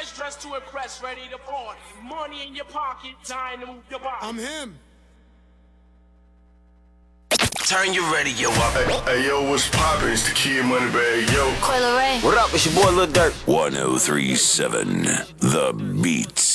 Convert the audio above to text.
fresh, dressed to impress, ready to party. Money in your pocket, time to move your body. I'm him. Turn your radio up. Hey, yo, what's poppin'? It's the Kid Moneybag, yo. Coil Ray. What up? It's your boy Lil Durk. 1037 The Beats.